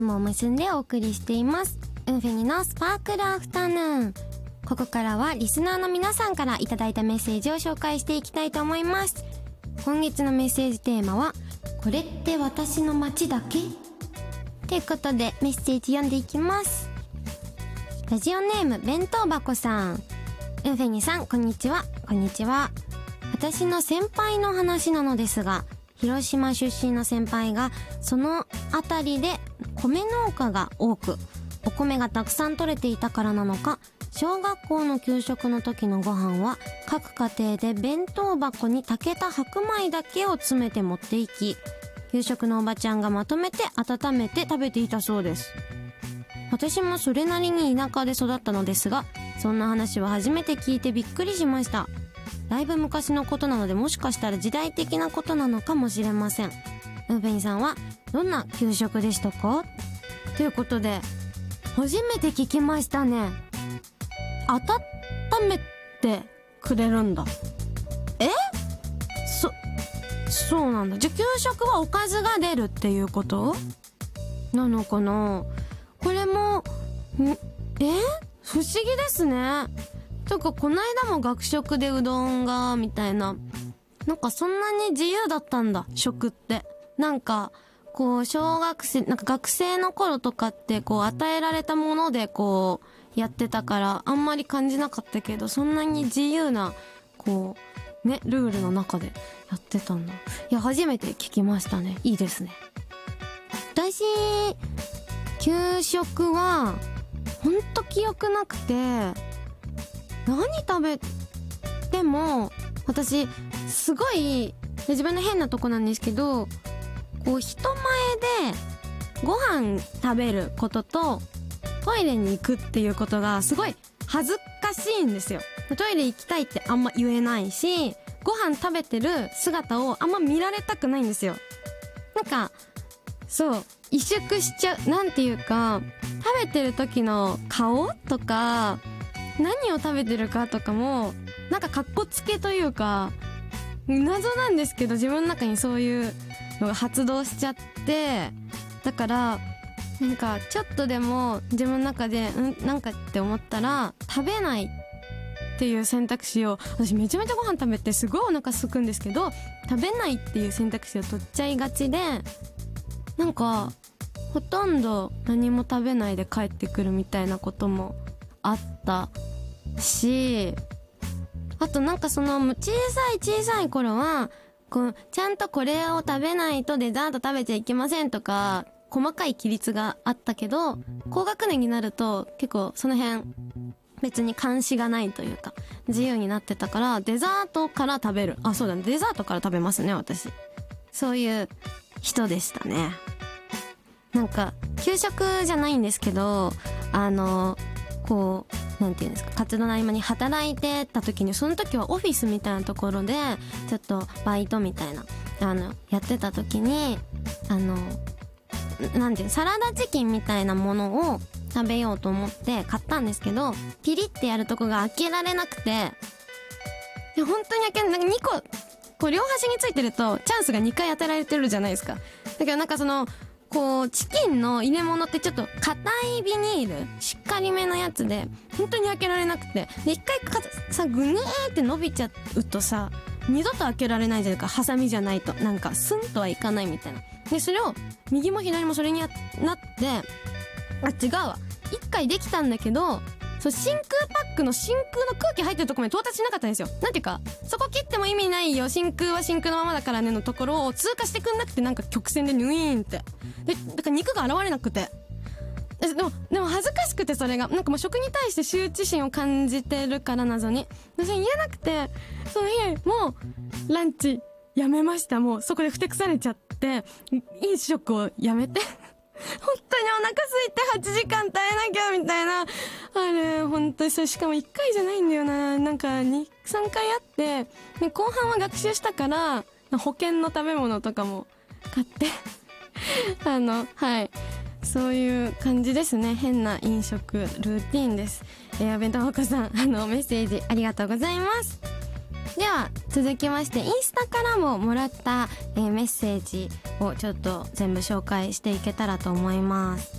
もう結んでお送りしています。ウンフェニのスパークルアフタヌーン。ここからはリスナーの皆さんからいただいたメッセージを紹介していきたいと思います。今月のメッセージテーマは、これって私の街だけ？ということでメッセージ読んでいきます。ラジオネーム弁当箱さん。ウンフェニさん、こんにちは。こんにちは。私の先輩の話なのですが、広島出身の先輩がその辺りで米農家が多く、お米がたくさん取れていたからなのか、小学校の給食の時のご飯は各家庭で弁当箱に炊けた白米だけを詰めて持っていき、給食のおばちゃんがまとめて温めて食べていたそうです。私もそれなりに田舎で育ったのですが、そんな話は初めて聞いてびっくりしました。だいぶ昔のことなので、もしかしたら時代的なことなのかもしれません。ウンフェニさんはどんな給食でしたか？ということで、初めて聞きましたね。温めてくれるんだ。そうなんだ。じゃあ給食はおかずが出るっていうことなのかな？これも不思議ですね。とかこないだも学食でうどんがみたいな、なんかそんなに自由だったんだ、食って。なんかこう小学生、なんか学生の頃とかってこう与えられたものでこうやってたからあんまり感じなかったけど、そんなに自由なこうねルールの中でやってたんだ。いや、初めて聞きましたね。いいですね。私給食はほんと記憶なくて、何食べても、私すごい自分の変なとこなんですけど、こう人前でご飯食べることとトイレに行くっていうことがすごい恥ずかしいんですよ。トイレ行きたいってあんま言えないし、ご飯食べてる姿をあんま見られたくないんですよ。なんかそう萎縮しちゃう、なんていうか、食べてる時の顔とか何を食べてるかとかもなんかカッコつけというか、謎なんですけど自分の中にそういうのが発動しちゃって、だからなんかちょっとでも自分の中でなんかって思ったら食べないっていう選択肢を、私めちゃめちゃご飯食べてすごいお腹空くんですけど、食べないっていう選択肢を取っちゃいがちで、なんかほとんど何も食べないで帰ってくるみたいなこともあったし、あとなんかその小さい頃はこうちゃんとこれを食べないとデザート食べちゃいけませんとか細かい規律があったけど、高学年になると結構その辺別に監視がないというか自由になってたから、デザートから食べる。あ、そうだね、デザートから食べますね、私。そういう人でしたね。なんか給食じゃないんですけど、こうなんていうんですか、活動の合間に働いてた時に、その時はオフィスみたいなところでちょっとバイトみたいなやってた時に、なんていう、サラダチキンみたいなものを食べようと思って買ったんですけど、ピリってやるとこが開けられなくて、本当に開けられない。なんか2個こう両端についてるとチャンスが2回当てられてるじゃないですか。だけどなんかそのこうチキンの入れ物ってちょっと硬いビニールしっかりめのやつで本当に開けられなくて、で一回さグニーって伸びちゃうとさ二度と開けられないじゃないか、ハサミじゃないと。なんかスンとはいかないみたいな。でそれを右も左もそれになって、あ、違うわ、一回できたんだけど、そう真空パックの真空の空気入ってるところまで到達しなかったんですよ。なんていうか、そこ切っても意味ないよ、真空は真空のままだからねのところを通過してくんなくて、なんか曲線でニュイーンって。で、だから肉が現れなくて。でも恥ずかしくて、それが。なんかもう食に対して羞恥心を感じてるから謎に。それ言えなくて、その日、もう、ランチやめました。もうそこでふてくされちゃって、飲食をやめて。本当にお腹空いて8時間耐えなきゃみたいな。あれ、本当にそれしかも1回じゃないんだよな。なんか2、3回あって、で後半は学習したから、保険の食べ物とかも買って、はい。そういう感じですね。変な飲食ルーティンです。弁当箱さん、メッセージありがとうございます。 では続きましてインスタからももらった、メッセージをちょっと全部紹介していけたらと思います。